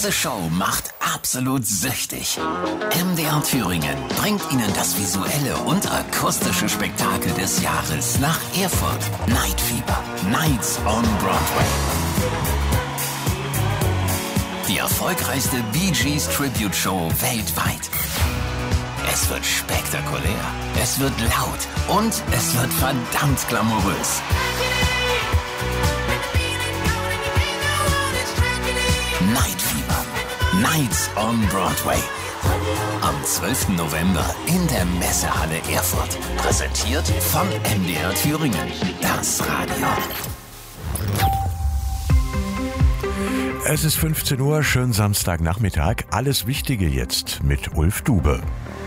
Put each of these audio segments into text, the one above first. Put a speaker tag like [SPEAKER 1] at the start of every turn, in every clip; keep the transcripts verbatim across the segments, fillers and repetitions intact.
[SPEAKER 1] Diese Show macht absolut süchtig. M D R Thüringen bringt Ihnen das visuelle und akustische Spektakel des Jahres nach Erfurt. Night Fever, Nights on Broadway. Die erfolgreichste Bee Gees Tribute Show weltweit. Es wird spektakulär, es wird laut und es wird verdammt glamourös. Night Fever, Nights on Broadway. Am zwölften November in der Messehalle Erfurt. Präsentiert von M D R Thüringen, das Radio.
[SPEAKER 2] Es ist fünfzehn Uhr, schönen Samstagnachmittag. Alles Wichtige jetzt mit Ulf Dube.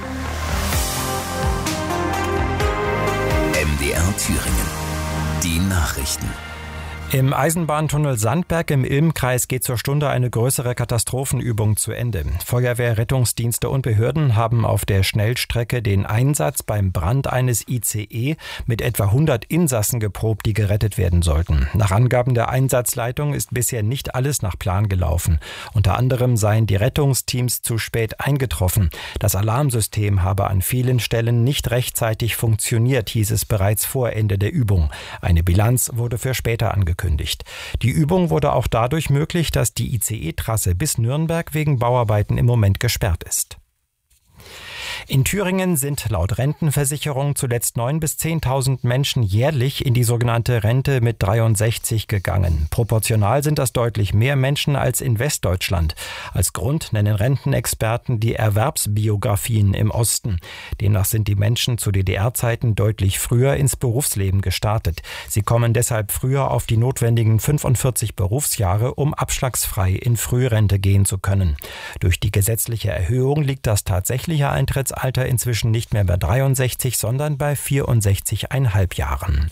[SPEAKER 1] M D R Thüringen. Die Nachrichten.
[SPEAKER 3] Im Eisenbahntunnel Sandberg im Ilm-Kreis geht zur Stunde eine größere Katastrophenübung zu Ende. Feuerwehr, Rettungsdienste und Behörden haben auf der Schnellstrecke den Einsatz beim Brand eines I C E mit etwa hundert Insassen geprobt, die gerettet werden sollten. Nach Angaben der Einsatzleitung ist bisher nicht alles nach Plan gelaufen. Unter anderem seien die Rettungsteams zu spät eingetroffen. Das Alarmsystem habe an vielen Stellen nicht rechtzeitig funktioniert, hieß es bereits vor Ende der Übung. Eine Bilanz wurde für später angekündigt. Die Übung wurde auch dadurch möglich, dass die I C E-Trasse bis Nürnberg wegen Bauarbeiten im Moment gesperrt ist. In Thüringen sind laut Rentenversicherung zuletzt neuntausend bis zehntausend Menschen jährlich in die sogenannte Rente mit dreiundsechzig gegangen. Proportional sind das deutlich mehr Menschen als in Westdeutschland. Als Grund nennen Rentenexperten die Erwerbsbiografien im Osten. Demnach sind die Menschen zu D D R-Zeiten deutlich früher ins Berufsleben gestartet. Sie kommen deshalb früher auf die notwendigen fünfundvierzig Berufsjahre, um abschlagsfrei in Frührente gehen zu können. Durch die gesetzliche Erhöhung liegt das tatsächliche Eintrittsalter inzwischen nicht mehr bei dreiundsechzig, sondern bei vierundsechzig Komma fünf Jahren.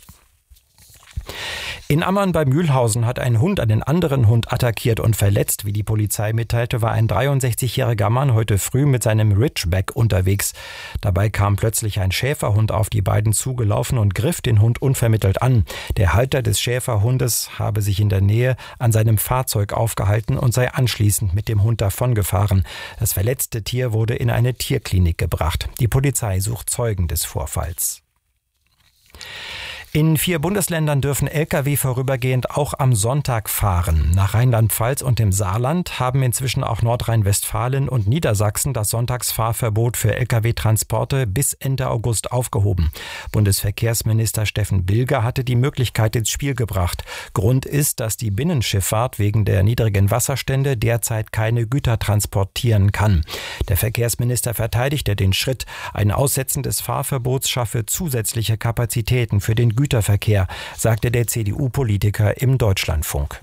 [SPEAKER 3] In Ammann bei Mühlhausen hat ein Hund einen anderen Hund attackiert und verletzt. Wie die Polizei mitteilte, war ein dreiundsechzigjähriger Mann heute früh mit seinem Ridgeback unterwegs. Dabei kam plötzlich ein Schäferhund auf die beiden zugelaufen und griff den Hund unvermittelt an. Der Halter des Schäferhundes habe sich in der Nähe an seinem Fahrzeug aufgehalten und sei anschließend mit dem Hund davongefahren. Das verletzte Tier wurde in eine Tierklinik gebracht. Die Polizei sucht Zeugen des Vorfalls. In vier Bundesländern dürfen L K W vorübergehend auch am Sonntag fahren. Nach Rheinland-Pfalz und dem Saarland haben inzwischen auch Nordrhein-Westfalen und Niedersachsen das Sonntagsfahrverbot für L K W-Transporte bis Ende August aufgehoben. Bundesverkehrsminister Steffen Bilger hatte die Möglichkeit ins Spiel gebracht. Grund ist, dass die Binnenschifffahrt wegen der niedrigen Wasserstände derzeit keine Güter transportieren kann. Der Verkehrsminister verteidigte den Schritt. Ein Aussetzen des Fahrverbots schaffe zusätzliche Kapazitäten für den Güterverkehr, sagte der C D U-Politiker im Deutschlandfunk.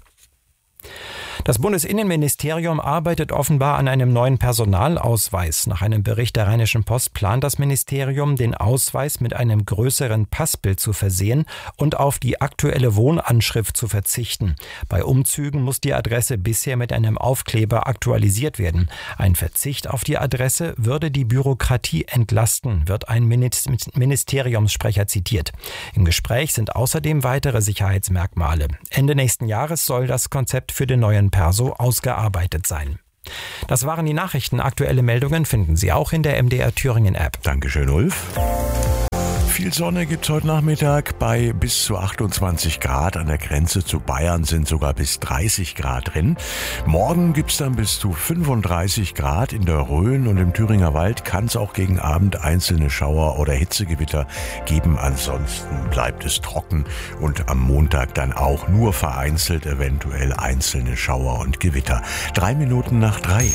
[SPEAKER 3] Das Bundesinnenministerium arbeitet offenbar an einem neuen Personalausweis. Nach einem Bericht der Rheinischen Post plant das Ministerium, den Ausweis mit einem größeren Passbild zu versehen und auf die aktuelle Wohnanschrift zu verzichten. Bei Umzügen muss die Adresse bisher mit einem Aufkleber aktualisiert werden. Ein Verzicht auf die Adresse würde die Bürokratie entlasten, wird ein Ministeriumssprecher zitiert. Im Gespräch sind außerdem weitere Sicherheitsmerkmale. Ende nächsten Jahres soll das Konzept für den neuen Perso ausgearbeitet sein. Das waren die Nachrichten. Aktuelle Meldungen finden Sie auch in der M D R Thüringen App.
[SPEAKER 2] Dankeschön, Ulf. Viel Sonne gibt's heute Nachmittag bei bis zu achtundzwanzig Grad. An der Grenze zu Bayern sind sogar bis dreißig Grad drin. Morgen gibt's dann bis zu fünfunddreißig Grad. In der Rhön und im Thüringer Wald kann es auch gegen Abend einzelne Schauer oder Hitzegewitter geben. Ansonsten bleibt es trocken und am Montag dann auch nur vereinzelt eventuell einzelne Schauer und Gewitter. Drei Minuten nach drei.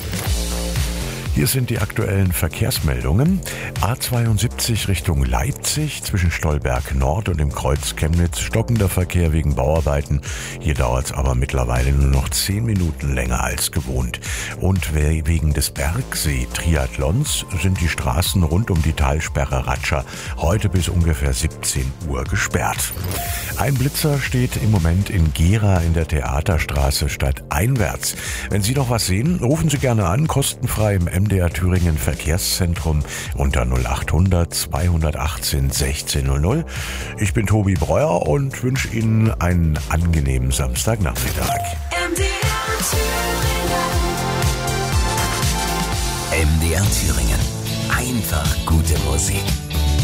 [SPEAKER 2] Hier sind die aktuellen Verkehrsmeldungen. A zweiundsiebzig Richtung Leipzig zwischen Stolberg Nord und dem Kreuz Chemnitz stockender Verkehr wegen Bauarbeiten. Hier dauert es aber mittlerweile nur noch zehn Minuten länger als gewohnt. Und wegen des Bergsee-Triathlons sind die Straßen rund um die Talsperre Ratscha heute bis ungefähr siebzehn Uhr gesperrt. Ein Blitzer steht im Moment in Gera in der Theaterstraße stadteinwärts. Wenn Sie noch was sehen, rufen Sie gerne an, kostenfrei im M D R Thüringen Verkehrszentrum unter null achthundert zweihundertachtzehn sechzehn null null. Ich bin Tobi Breuer und wünsche Ihnen einen angenehmen Samstagnachmittag.
[SPEAKER 4] M D R Thüringen.
[SPEAKER 1] M D R Thüringen. Einfach gute Musik.